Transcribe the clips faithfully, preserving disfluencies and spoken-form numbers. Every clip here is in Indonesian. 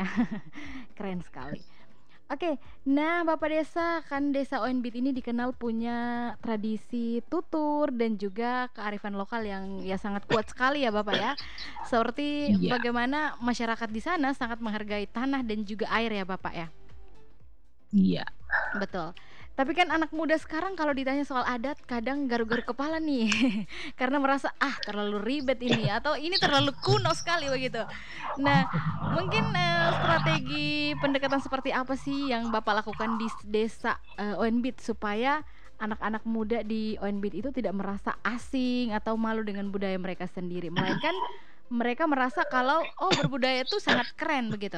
ya. Keren sekali. Oke, nah Bapak Desa, kan Desa Oenbit ini dikenal punya tradisi tutur dan juga kearifan lokal yang ya sangat kuat sekali ya Bapak ya. Seperti Iya, bagaimana masyarakat di sana sangat menghargai tanah dan juga air ya Bapak ya. iya, Betul. Tapi kan anak muda sekarang kalau ditanya soal adat kadang garuk-garuk kepala nih karena merasa ah terlalu ribet ini atau ini terlalu kuno sekali begitu. Nah, mungkin eh, strategi pendekatan seperti apa sih yang Bapak lakukan di s- desa eh, Oenbit supaya anak-anak muda di Oenbit itu tidak merasa asing atau malu dengan budaya mereka sendiri, melainkan mereka merasa kalau oh berbudaya itu sangat keren begitu.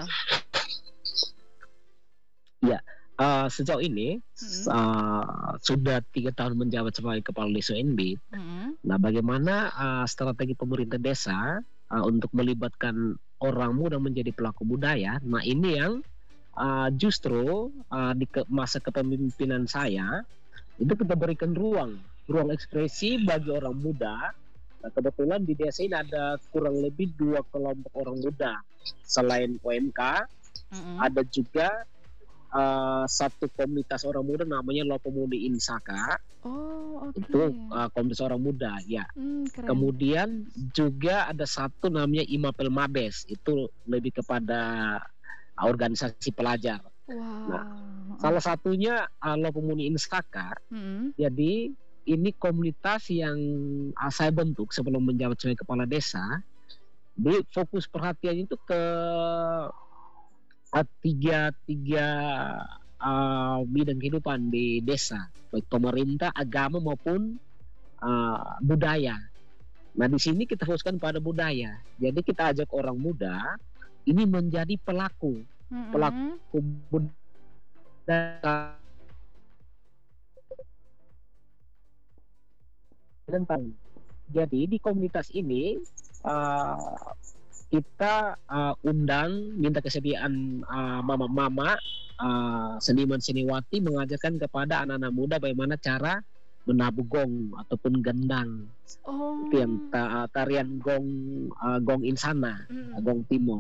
iya. Eh, sejauh ini s- Mm-mm. eh, sudah tiga tahun menjabat sebagai kepala desa N B. Mm-mm. Nah, bagaimana eh, strategi pemerintah desa eh, untuk melibatkan orang muda menjadi pelaku budaya? Nah, ini yang eh, justru eh, di ke- masa kepemimpinan saya itu kita berikan ruang, ruang ekspresi bagi orang muda. Nah, kebetulan di desa ini ada kurang lebih dua kelompok orang muda. Selain O M K, Mm-mm. ada juga uh, satu komunitas orang muda namanya Lopemudi Insaka. Oh, oke. Itu uh, komunitas orang muda ya. Hmm, keren. Kemudian juga ada satu namanya Imapel Mabes, itu lebih kepada organisasi pelajar. Nah, Wah, heeh. salah satunya uh, Lopemudi Insaka. Mhm. Jadi ini komunitas yang uh, saya bentuk sebelum menjabat sebagai kepala desa. Jadi fokus perhatian itu ke uh, tiga tiga uh, bidang kehidupan di desa, baik pemerintah, agama maupun uh, budaya. Nah, di sini kita fokuskan pada budaya. Jadi kita ajak orang muda ini menjadi pelaku, Mhm. pelaku budaya. Jadi di komunitas ini uh, kita uh, undang, minta kesediaan uh, mama-mama, uh, seniman seniwati mengajarkan kepada anak-anak muda bagaimana cara menabuh gong ataupun gendang. Itu yang Oh. ta- tarian gong, uh, gong insana, uh, Mhm. gong timur.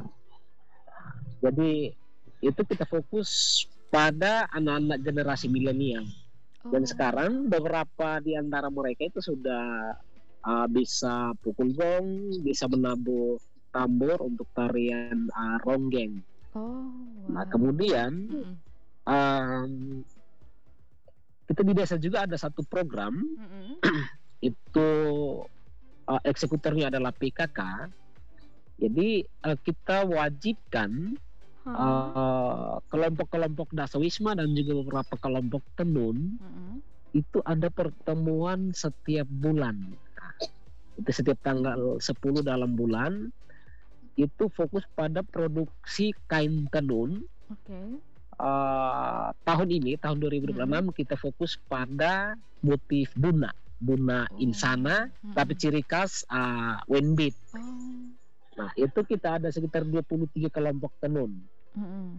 Jadi itu kita fokus pada anak-anak generasi milenial. Dan Oh. sekarang beberapa di antara mereka itu sudah uh, bisa pukul gong, bisa menabuh tambur untuk tarian uh, ronggeng. Oh, Nah, wow. kemudian Mhm. um, kita di desa juga ada satu program, Mhm. itu uh, eksekutornya adalah P K K. Jadi uh, kita wajibkan Heeh. uh, kelompok-kelompok dasawisma dan juga beberapa kelompok tenun Mhm. itu ada pertemuan setiap bulan. Nah, itu setiap tanggal sepuluh dalam bulan itu fokus pada produksi kain tenun. Oke. Uh, tahun ini tahun dua ribu dua puluh Mhm. enam kita fokus pada motif buna, buna Oh. insana, tapi Mhm. ciri khas uh, Wenbit. Oh. Nah, itu kita ada sekitar dua puluh tiga kelompok tenun. Mhm.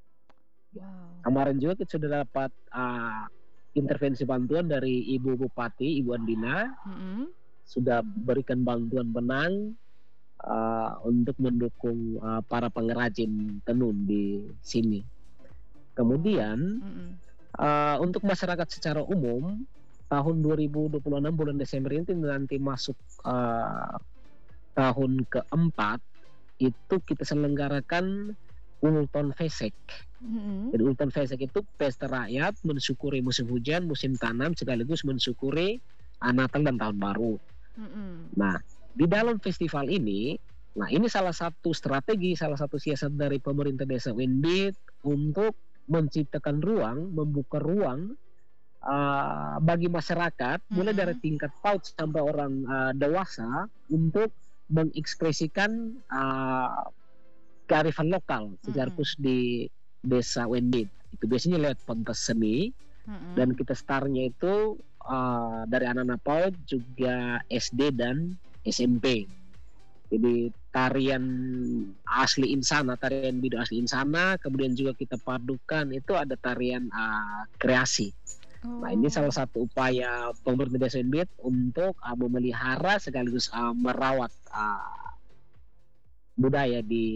Wow. Kemarin juga kita sudah dapat uh, intervensi bantuan dari Ibu Bupati, Ibu Andina, Mhm. sudah berikan bantuan benang uh, untuk mendukung uh, para pengrajin tenun di sini. Wow. Kemudian Mhm. uh, untuk masyarakat secara umum tahun dua ribu dua puluh enam bulan Desember ini nanti masuk uh, tahun keempat, itu kita selenggarakan Ulton Fesek. Mhm. Jadi Ulton Fesek itu pesta rakyat mensyukuri musim hujan, musim tanam, sekaligus mensyukuri uh, Natal dan Tahun Baru. Mhm. Nah, di dalam festival ini, nah ini salah satu strategi, salah satu siasat dari pemerintah desa Winbit untuk menciptakan ruang, membuka ruang uh, bagi masyarakat, mulai dari Mhm. tingkat PAUD sampai orang uh, dewasa, untuk mengekspresikan uh, kearifan lokal secara Mhm. khusus di desa Winbit. Itu biasanya lewat pentas seni, dan Mhm. kita startnya itu uh, dari anak-anak PAUD, juga S D dan S M P. Jadi tarian asli insana, tarian bidu asli insana, kemudian juga kita padukan itu ada tarian uh, kreasi. Nah, ini salah Oh. satu upaya pemerintah desa Winbit untuk uh, memelihara sekaligus uh, merawat uh, budaya di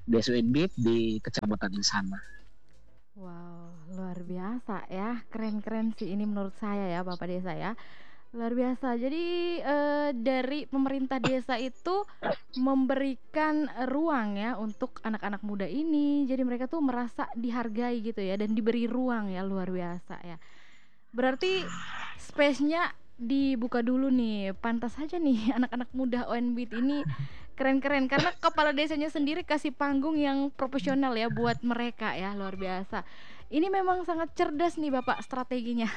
Desa Enbit di Kecamatan Insana. Wow, luar biasa ya, keren-keren sih ini menurut saya ya Bapak Desa ya. Luar biasa. Jadi, eee, dari pemerintah desa itu memberikan, eee, ruang ya untuk anak-anak muda ini, jadi mereka tuh merasa dihargai gitu ya dan diberi ruang ya, luar biasa ya. Berarti space-nya dibuka dulu nih, pantas saja nih anak-anak muda Oenbit ini keren-keren karena kepala desanya sendiri kasih panggung yang profesional ya buat mereka ya, luar biasa. Ini memang sangat cerdas nih Bapak strateginya.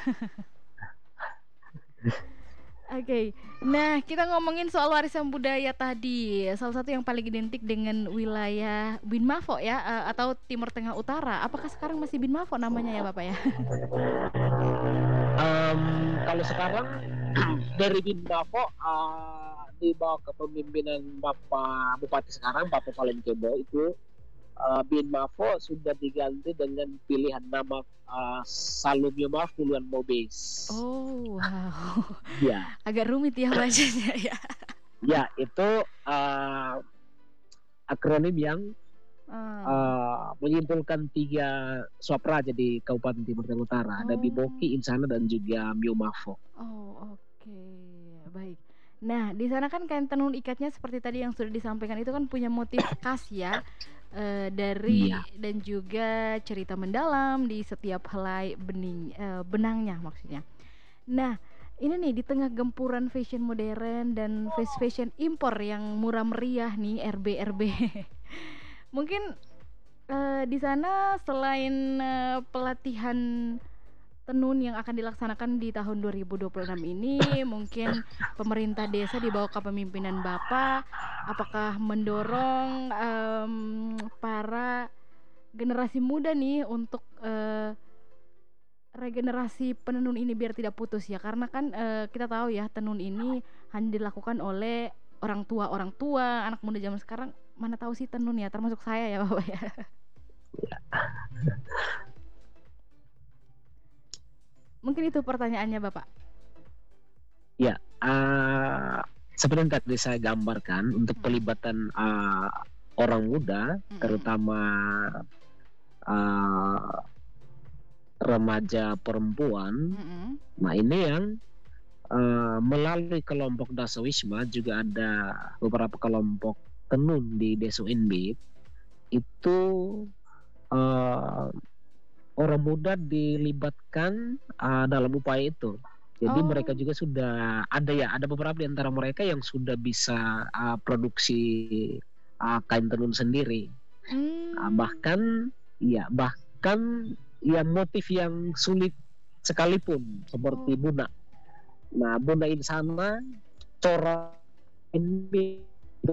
Oke. Nah, kita ngomongin soal warisan budaya tadi, salah satu yang paling identik dengan wilayah Binmafo ya, eee, atau Timur Tengah Utara. Apakah sekarang masih Binmafo namanya ya, Bapak, ya? Mmm, kalau sekarang dari Binmafo, eee, di bawah kepemimpinan Bapak Bupati sekarang, Bapak Palenkebo itu, eee, Binmafo sudah diganti dengan pilihan nama, eee, Salumyomaf Puluhan Mobes. Oh, wow. Iya. Agak rumit ya bacanya ya. Ya, itu, eee, akronim yang, Oh. eee, menyimpulkan tiga Swapraja di Kabupaten Timur Tengah Utara, ada Oh. Biboki, Insana, dan juga Myomafo. Oh, oke, baik. Nah, di sana kan kain tenun ikatnya seperti tadi yang sudah disampaikan itu kan punya motif khas ya, eee, Iya. dari dan juga cerita mendalam di setiap helai bening eee, benangnya maksudnya. Nah, ini nih di tengah gempuran fashion modern dan fast fashion impor yang murah meriah nih R B R B. Mungkin, eee, di sana selain, eee, pelatihan tenun yang akan dilaksanakan di tahun dua ribu dua puluh enam ini, mungkin pemerintah desa di bawah kepemimpinan Bapak, apakah mendorong, mmm, para generasi muda nih untuk, eee, regenerasi penenun ini biar tidak putus ya? Karena kan, eee, kita tahu ya tenun ini hanya dilakukan oleh orang tua-orang tua, anak muda zaman sekarang mana tahu sih tenun ya, termasuk saya ya, Bapak, ya. Iya. Mungkin itu pertanyaannya, Bapak. Ya, eee, seperti yang tadi saya gambarkan untuk Mhm. pelibatan, eee, orang muda Mhm. terutama, eee, remaja perempuan. Mhm. Nah, ini yang, eee, melalui kelompok Dasawisma juga ada beberapa kelompok tenun di Desa Enbit, itu, eee, orang muda dilibatkan, eee, dalam upaya itu. Jadi mereka Oh. juga sudah ada ya, ada beberapa di antara mereka yang sudah bisa, eee, produksi, eee, kain tenun sendiri. Eee, Mmm. bahkan ya bahkan ya motif yang sulit sekalipun seperti Oh. Buna. Nah, Buna Insana, corak Enbit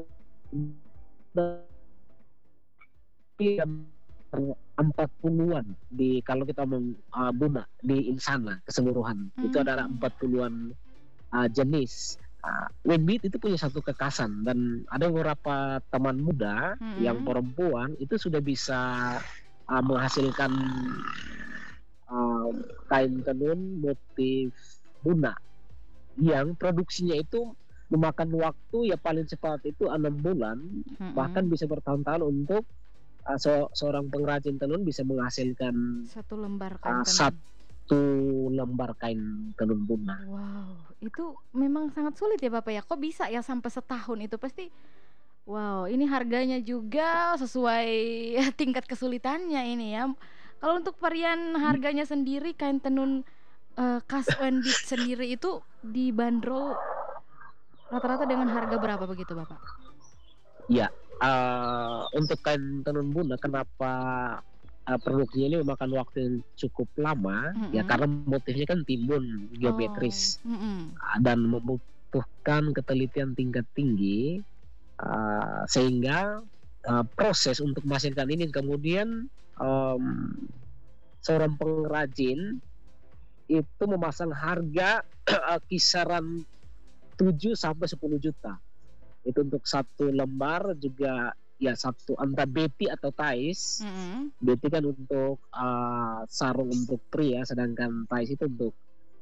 empat puluhan di kalau kita ngomong, eee, Buna di Insana keseluruhan. Itu adalah Mmm. empat puluhan, eee, jenis. Eee, Enbit itu punya satu kekhasan dan ada beberapa teman muda yang Mhm. perempuan itu sudah bisa, eee, menghasilkan, eee, kain tenun motif Buna, yang produksinya itu memakan waktu ya paling cepat itu enam bulan, bahkan Mhm. bisa bertahun-tahun untuk, eee, se seorang pengrajin tenun bisa menghasilkan, Satu lembar kain eee, tenun. satu lembar kain tenun Buna. Wow, itu memang sangat sulit ya, Bapak, ya? Kok bisa ya sampai setahun itu? Pasti wow, ini harganya juga sesuai tingkat kesulitannya ini ya. Kalau untuk varian harganya sendiri kain tenun, eee, khas Oenbit sendiri itu dibanderol rata-rata dengan harga berapa begitu, Bapak? Ya, eee, untuk kain tenun Buna kenapa, eee, produksinya ini memakan waktu yang cukup lama, ya Mhm. karena motifnya kan timbun, Oh, geometris, mhm. eee, dan membutuhkan ketelitian tingkat tinggi, eee, sehingga, eee, proses untuk menghasilkan ini kemudian, mmm, seorang pengrajin itu memasang harga, eee, kisaran tujuh sampai sepuluh juta. Itu untuk satu lembar juga ya satu entah beti atau tais. Mhm. Beti kan untuk, eee, sarung untuk pria sedangkan tais itu untuk,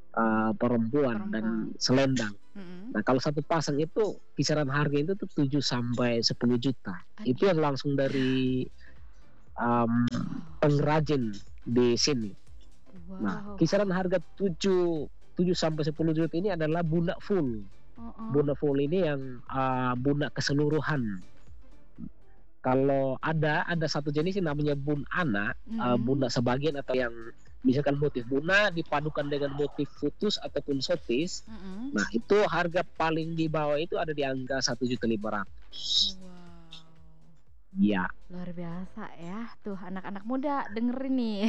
uh, perempuan dan Perempuan. selendang. Mhm. Nah, kalau satu pasang itu kisaran harga itu tuh tujuh sampai sepuluh juta. Itu Aduh. yang langsung dari um, pengrajin di sini. Nah, Wow. kisaran harga tujuh tujuh sampai sepuluh juta ini adalah bunak full. Heeh. Bunak full ini yang uh, bunak keseluruhan. Kalau ada ada satu jenis yang namanya bun ana, uh, Mhm. bunak sebagian atau yang misalkan motif buna dipadukan dengan motif futus ataupun sotis. Mhm. Nah, itu harga paling di bawah itu ada di angka satu juta lima ratus. Wow. Ya. Luar biasa ya. Tuh anak-anak muda dengerin nih.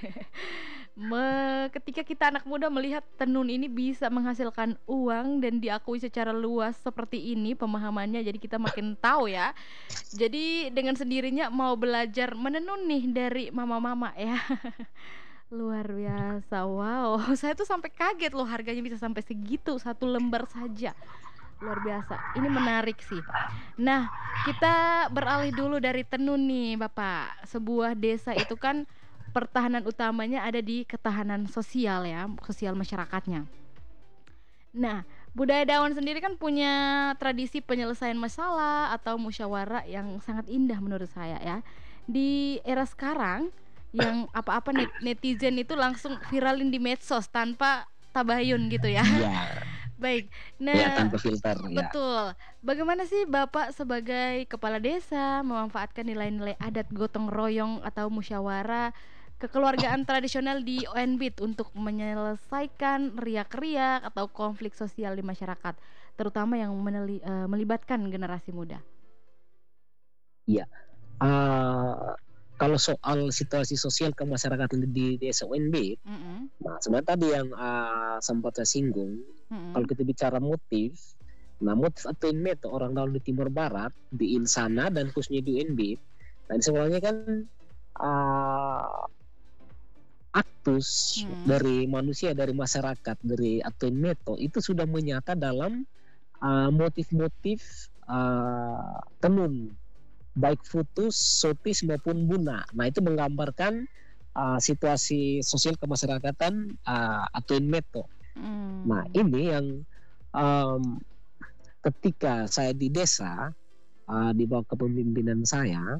Me ketika kita anak muda melihat tenun ini bisa menghasilkan uang dan diakui secara luas seperti ini pemahamannya, jadi kita makin tahu ya. Jadi dengan sendirinya mau belajar menenun nih dari mama-mama ya. Luar biasa. Wow, saya tuh sampai kaget loh harganya bisa sampai segitu satu lembar saja. Luar biasa. Ini menarik sih. Nah, kita beralih dulu dari tenun nih, Bapak. Sebuah desa itu kan pertahanan utamanya ada di ketahanan sosial ya, sosial masyarakatnya. Nah, budaya Dawan sendiri kan punya tradisi penyelesaian masalah atau musyawarah yang sangat indah menurut saya ya. Di era sekarang yang apa-apa net netizen itu langsung viralin di medsos tanpa tabayun gitu ya. Iya. Baik. Ya, Nah, tanpa filter, ya. betul. Bagaimana sih Bapak sebagai kepala desa memanfaatkan nilai-nilai adat gotong royong atau musyawarah kekeluargaan tradisional di O N B I T untuk menyelesaikan riak-riak atau konflik sosial di masyarakat, terutama yang meneli, eee, melibatkan generasi muda? Iya. Uh, kalau soal situasi sosial kemasyarakatan di desa O N B I T, Mhm. nah sebenarnya tadi yang uh, sempat saya singgung, kalau Mhm. kita bicara motif, nah motif atau inmet orang dalam di Timur Barat, di Insana dan khususnya di O N B I T, nah sebenarnya kan uh, aktus Mhm. dari manusia, dari masyarakat, dari atau inmeto itu sudah menyata dalam uh, motif-motif uh, tenun, baik futus, sotis maupun buna. Nah, itu menggambarkan uh, situasi sosial kemasyarakatan uh, atau inmeto. Nah, Mmm. ini yang um, ketika saya di desa uh, di bawah kepemimpinan saya,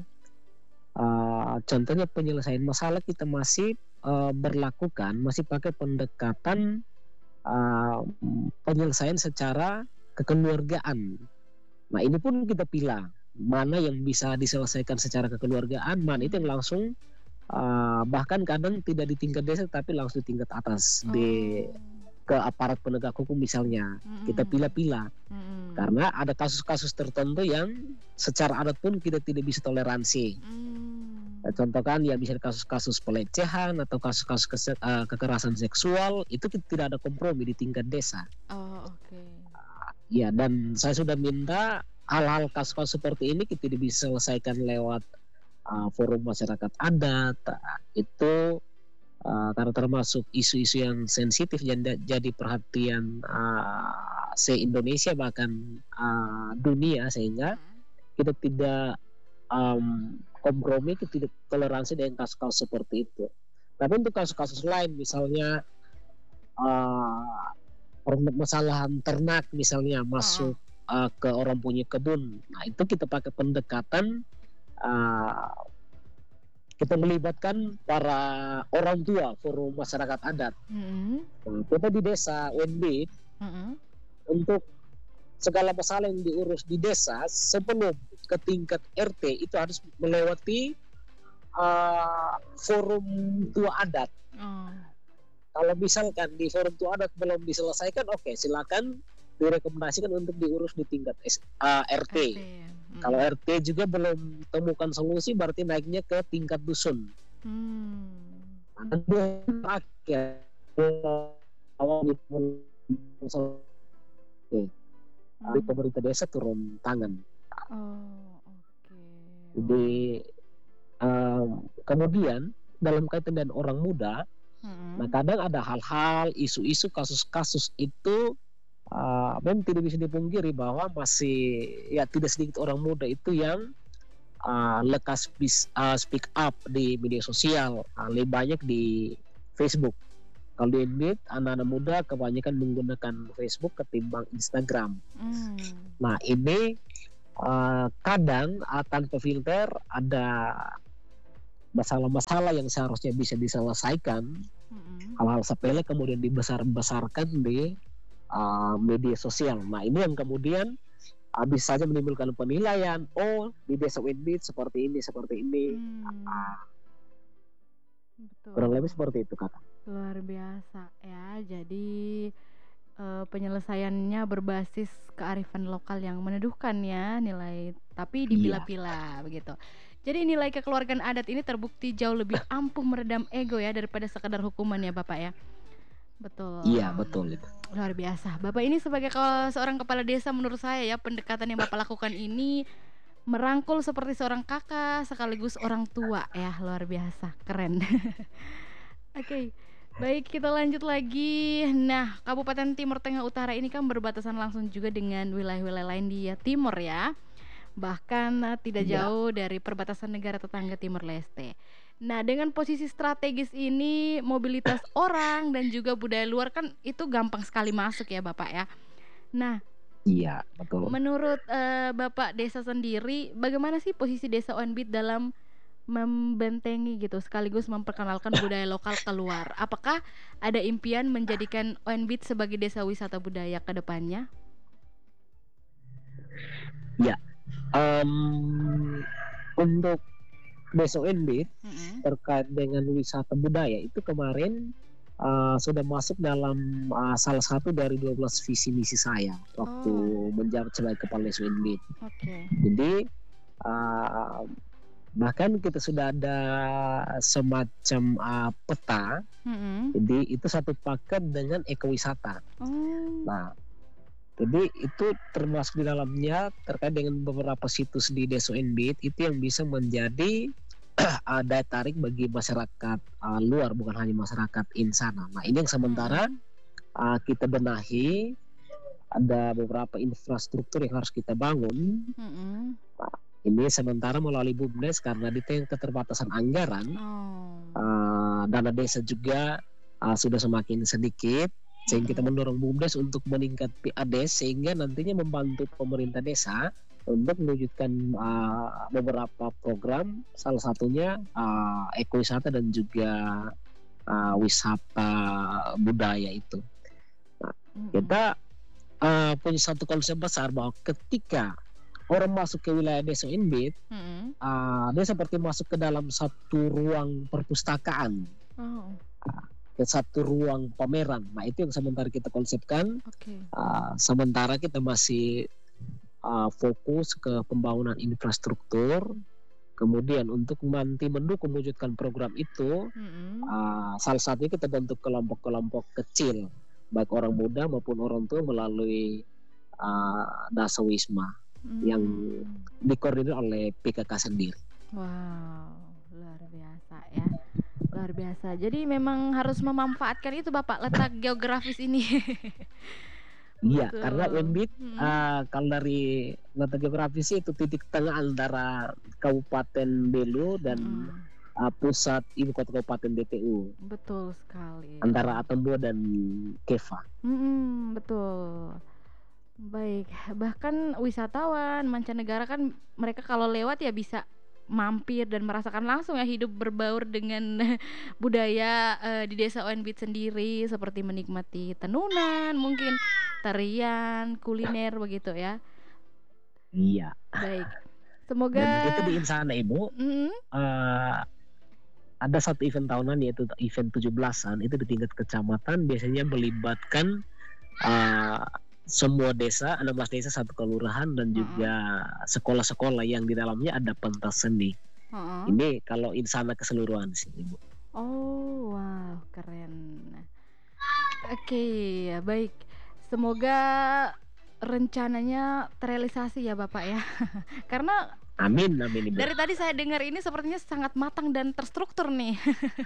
uh, contohnya penyelesaian masalah kita masih uh, berlakukan, masih pakai pendekatan uh, penyelesaian secara kekeluargaan. Nah, ini pun kita pilih mana yang bisa diselesaikan secara kekeluargaan, mana itu Mmm. yang langsung uh, bahkan kadang tidak di tingkat desa tapi langsung di tingkat atas di Oh. ke aparat penegak hukum misalnya. Kita Mhm. pilih-pilih Mhm. karena ada kasus-kasus tertentu yang secara adat pun kita tidak bisa toleransi. Mmm. Contoh kan ya bisa kasus-kasus pelecehan atau kasus-kasus kese- uh, kekerasan seksual itu kita tidak ada kompromi di tingkat desa. Oh, oke. Ya, dan saya sudah minta hal-hal kasus-kasus seperti ini kita tidak bisa selesaikan lewat uh, forum masyarakat adat. Uh, itu uh, karena termasuk isu-isu yang sensitif jadi, jadi perhatian uh, se-Indonesia bahkan uh, dunia, sehingga Mhm. kita tidak um, kompromi, kita tidak toleransi dengan kasus-kasus seperti itu. Tapi untuk kasus-kasus lain misalnya uh, permasalahan ternak misalnya Heeh. masuk uh, ke orang punya kebun, nah itu kita pakai pendekatan uh, kita melibatkan para orang tua forum masyarakat adat. Mhm. Nah, kita di desa O N B I T Mhm. untuk segala masalah yang diurus di desa sebelum ke tingkat R T itu harus melewati uh, forum tua adat. Oh. Kalau misalkan di forum tua adat belum diselesaikan, oke okay, silakan direkomendasikan untuk diurus di tingkat uh, R T. R T. Kalau Mhm. R T juga belum temukan solusi, berarti naiknya ke tingkat dusun. Mmm. Nah, terakhir awal di Mmm. pemerintah desa turun tangan. Oh, oke. Wah. Di uh, kemudian dalam kaitan dengan orang muda, nah Mhm. kadang ada hal-hal, isu-isu, kasus-kasus itu uh, memang tidak bisa dipungkiri bahwa masih ya tidak sedikit orang muda itu yang uh, lekas bis, uh, speak up di media sosial, uh, lebih banyak di Facebook. Kalau di Inbit, anak-anak muda kebanyakan menggunakan Facebook ketimbang Instagram. Mmm. Nah ini, eee, kadang, eee, tanpa filter ada masalah-masalah yang seharusnya bisa diselesaikan, Mhm. hal-hal sepele kemudian dibesar-besarkan di, eee, media sosial. Nah ini yang kemudian, eee, bisa saja menimbulkan penilaian, "Oh di desa Winbit seperti ini seperti ini." Mmm. Ah. Kurang lebih Betul. seperti itu, Kak. Luar biasa ya. Jadi, eee, penyelesaiannya berbasis kearifan lokal yang meneduhkan ya nilai tapi Iya. dipilah-pilah begitu. Jadi nilai kekeluargaan adat ini terbukti jauh lebih ampuh meredam ego ya daripada sekedar hukuman ya, Bapak, ya? Betul, Iya, betul itu. luar biasa. Bapak ini sebagai ke seorang kepala desa menurut saya ya pendekatan yang Bapak lakukan ini merangkul seperti seorang kakak sekaligus orang tua ya, luar biasa, keren. Oke, baik kita lanjut lagi. Nah, Kabupaten Timur Tengah Utara ini kan berbatasan langsung juga dengan wilayah-wilayah lain di ya timur ya, bahkan, eee, tidak Iya. jauh dari perbatasan negara tetangga Timur Leste. Nah, dengan posisi strategis ini mobilitas orang dan juga budaya luar kan itu gampang sekali masuk ya, Bapak, ya. Nah Iya, betul. menurut, eee, Bapak desa sendiri, bagaimana sih posisi desa Oenbit dalam membentengi gitu sekaligus memperkenalkan budaya lokal keluar? Apakah ada impian menjadikan Oenbit sebagai desa wisata budaya ke depannya? Ya, mmm, untuk desa Oenbit Mhm. terkait dengan wisata budaya itu kemarin, eee, sudah masuk dalam, eee, salah satu dari dua belas visi misi saya waktu Oh. menjabat sebagai kepala desa Oenbit. Oke. Jadi, eee, bahkan kita sudah ada semacam, eee, peta, Mhm. jadi itu satu paket dengan ekowisata. Oh. Nah, jadi itu termasuk di dalamnya terkait dengan beberapa situs di desa Oenbit itu yang bisa menjadi, eee, daya tarik bagi masyarakat, eee, luar bukan hanya masyarakat insana. Nah ini yang sementara, Mhm. eee, kita benahi, ada beberapa infrastruktur yang harus kita bangun. Mhm. Nah, ini sementara melalui BUMDes karena di tengah keterbatasan anggaran, Oh. eee, dana desa juga, eee, sudah semakin sedikit, sehingga kita Mhm. mendorong BUMDes untuk meningkat PADes sehingga nantinya membantu pemerintah desa untuk mewujudkan, eee, beberapa program salah satunya, eee, ekowisata dan juga, eee, wisata budaya itu. Nah, Mhm. kita, eee, punya satu konsep besar bahwa ketika orang masuk ke wilayah desa Oenbit, Mhm. eee, dia seperti masuk ke dalam satu ruang perpustakaan. Oh. Ke satu ruang pameran. Nah itu yang sementara kita konsepkan, Oke. eee, sementara kita masih, eee, fokus ke pembangunan infrastruktur, kemudian untuk nanti mendukung mewujudkan program itu, Mhm. eee, salah satunya kita bentuk kelompok-kelompok kecil, baik orang muda maupun orang tua melalui, eee, Dasawisma yang Mmm. dikoordinir oleh P.K.K sendiri. Wow, luar biasa ya, luar biasa. Jadi memang harus memanfaatkan itu Bapak, letak geografis ini. Iya, karena Betul, Oenbit, mhm. eee, kalau dari letak geografisnya itu titik tengah antara Kabupaten Belu dan, Mhm. eee, pusat ibu kota kabupaten B P U. Betul sekali, Antara wah. Atambua dan Keva. Mhm, betul. Baik, bahkan wisatawan mancanegara kan mereka kalau lewat ya bisa mampir dan merasakan langsung ya hidup berbaur dengan budaya, eee, di desa Oenbit sendiri seperti menikmati tenunan, mungkin tarian, kuliner begitu ya. Iya. Baik, Dan semoga kita di insana Ibu, mhm? eee, ada satu event tahunan yaitu event tujuh belasan itu di tingkat kecamatan biasanya melibatkan, eee, semua desa, enam belas desa, satu kelurahan dan Heeh. juga sekolah-sekolah yang di dalamnya ada pentas seni. Heeh. Ini kalau insana keseluruhan sih, Ibu. Oh, wow, keren. Oke, ya baik. Semoga rencananya terrealisasi ya Bapak ya. Karena Amin amin, Ibu. dari tadi saya dengar ini sepertinya sangat matang dan terstruktur nih.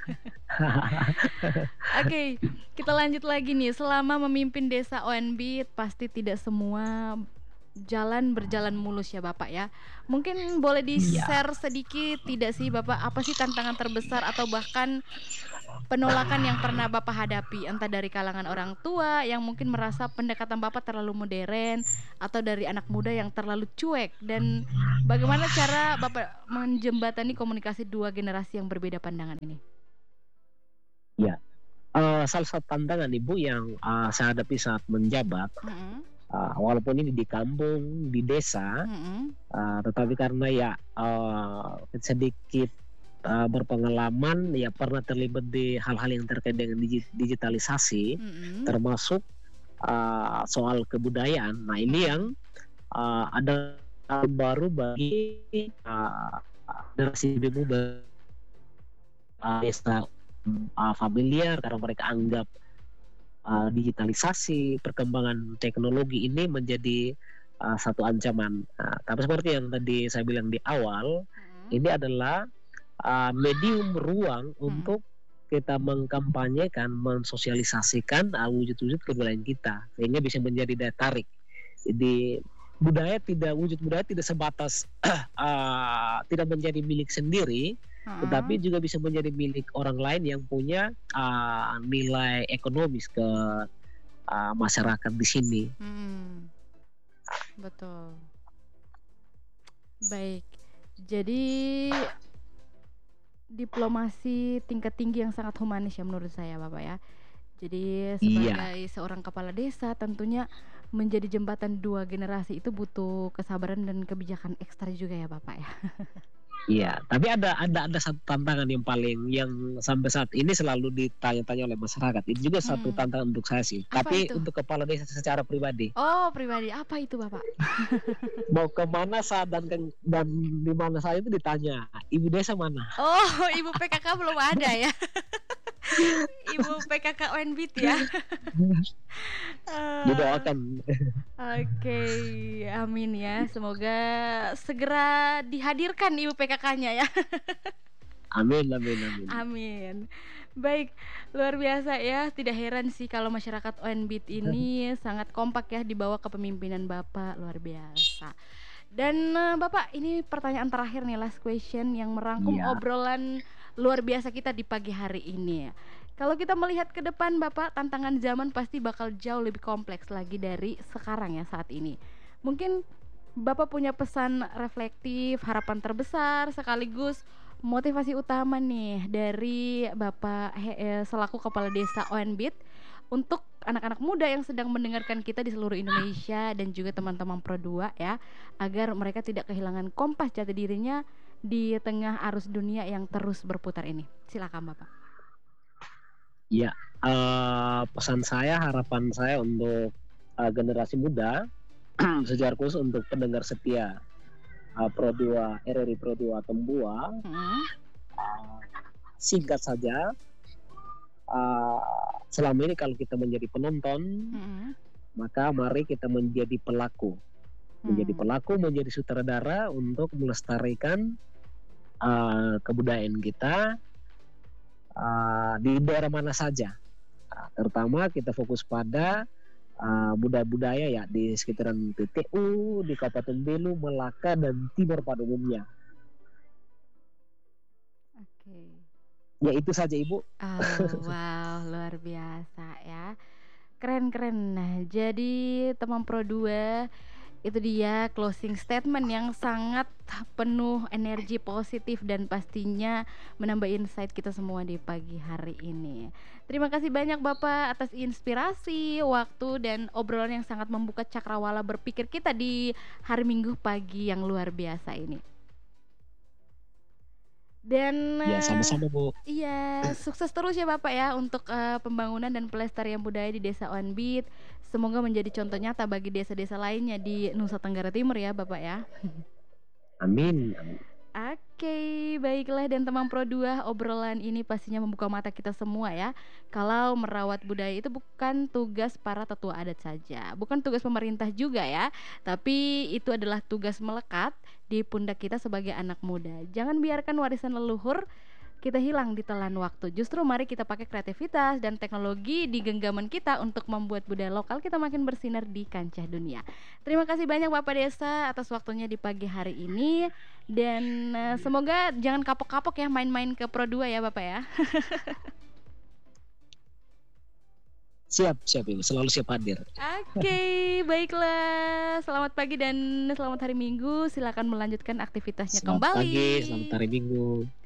Oke, kita lanjut lagi nih. Selama memimpin desa Oenbit pasti tidak semua jalan berjalan mulus ya Bapak ya. Mungkin boleh Iya. di-share sedikit tidak sih Bapak, apa sih tantangan terbesar atau bahkan penolakan yang pernah Bapak hadapi, entah dari kalangan orang tua yang mungkin merasa pendekatan Bapak terlalu modern atau dari anak muda yang terlalu cuek, dan bagaimana cara Bapak menjembatani komunikasi dua generasi yang berbeda pandangan ini? Ya, eee, salah satu tantangan Ibu yang, eee, saya hadapi saat menjabat, Mhm, eee, walaupun ini di kampung, di desa, mhm, eee, tetapi karena ya, eee, sedikit, eee, berpengalaman, ya pernah terlibat di hal-hal yang terkait dengan digi digitalisasi, mhm, termasuk, eee, soal kebudayaan. Nah ini mhm, yang, eee, ada hal baru bagi, eee, generasi baby boomers, eee, desa, eee, familiar karena mereka anggap, eee, digitalisasi, perkembangan teknologi ini menjadi, eee, satu ancaman. Nah, tapi seperti yang tadi saya bilang di awal, mhm, ini adalah, eee, medium ruang mhm, untuk kita mengkampanyekan, mensosialisasikan, eee, wujud-wujud kebudayaan kita, sehingga bisa menjadi daya tarik. Jadi budaya tidak wujud budaya tidak sebatas, eee, tidak menjadi milik sendiri, heeh, tetapi juga bisa menjadi milik orang lain yang punya, eee, nilai ekonomis ke, eee, masyarakat di sini. mhm, betul. Baik, jadi diplomasi tingkat tinggi yang sangat humanis ya menurut saya Bapak ya. Jadi Iya. sebagai seorang kepala desa tentunya menjadi jembatan dua generasi itu butuh kesabaran dan kebijakan ekstra juga ya Bapak ya. Iya, tapi ada ada ada satu tantangan yang paling yang sampai saat ini selalu ditanya-tanya oleh masyarakat. Itu juga satu Mhm, tantangan untuk saya sih, apa tapi itu? untuk kepala desa secara pribadi. Oh pribadi, apa itu Bapak? Mau ke mana saat dan ken dan di mana saya itu ditanya, "Ibu desa mana?" Oh ibu P K K belum ada ya? Ibu P K K Oenbit ya? Eee, Didoakan. oke, amin ya, semoga segera dihadirkan ibu P K K-nya ya. Amin amin amin. Amin. Baik, luar biasa ya, tidak heran sih kalau masyarakat Oenbit ini sangat kompak ya di bawah kepemimpinan Bapak, luar biasa. Dan, eee, Bapak, ini pertanyaan terakhir nih, last question yang merangkum Iya obrolan luar biasa kita di pagi hari ini ya. Kalau kita melihat ke depan Bapak, tantangan zaman pasti bakal jauh lebih kompleks lagi dari sekarang ya, saat ini. Mungkin Bapak punya pesan reflektif, harapan terbesar, sekaligus motivasi utama nih dari Bapak he eee, selaku kepala desa Oenbit untuk anak-anak muda yang sedang mendengarkan kita di seluruh Indonesia dan juga teman-teman Pro dua ya, agar mereka tidak kehilangan kompas jati dirinya di tengah arus dunia yang terus berputar ini. Silakan Bapak. iya, eee, pesan saya, harapan saya untuk, eee, generasi muda, secara khusus untuk pendengar setia, eee, Pro dua R R I Pro dua Tembua, Mhm, eee, singkat saja, eee, selama ini kalau kita menjadi penonton, mhm, maka mari kita menjadi pelaku. Menjadi mmm, pelaku, menjadi sutradara untuk melestarikan, eee, kebudayaan kita, eee, di daerah mana saja. Eee, terutama kita fokus pada, eee, budaya-budaya ya di sekitaran P T U, di Kabupaten Belu, Melaka, dan Timor pada umumnya. oke. Ya itu saja Ibu. Oh, wow, luar biasa ya. Keren keren. Nah, jadi teman Pro dua, itu dia closing statement yang sangat penuh energi positif dan pastinya menambah insight kita semua di pagi hari ini. Terima kasih banyak Bapak atas inspirasi, waktu, dan obrolan yang sangat membuka cakrawala berpikir kita di hari Minggu pagi yang luar biasa ini. Dan, Ya eee sama-sama Bu. iya, sukses terus ya Bapak ya untuk, eee, pembangunan dan pelestarian budaya di Desa Oenbit. Semoga menjadi contoh nyata bagi desa-desa lainnya di Nusa Tenggara Timur ya Bapak ya. Amin amin. Oke, baiklah dan teman Pro dua, obrolan ini pastinya membuka mata kita semua ya. Kalau merawat budaya itu bukan tugas para tetua adat saja, bukan tugas pemerintah juga ya, tapi itu adalah tugas melekat di pundak kita sebagai anak muda. Jangan biarkan warisan leluhur kita hilang di telan waktu. Justru mari kita pakai kreativitas dan teknologi di genggaman kita untuk membuat budaya lokal kita makin bersinar di kancah dunia. Terima kasih banyak Bapak Desa atas waktunya di pagi hari ini dan, eee, semoga jangan kapok-kapok ya main-main ke Pro dua ya Bapak ya. Siap siap Ibu, selalu siap hadir. Oke, baiklah. Selamat pagi dan selamat hari Minggu. Silakan melanjutkan aktivitasnya Selamat pagi, kembali. selamat hari Minggu.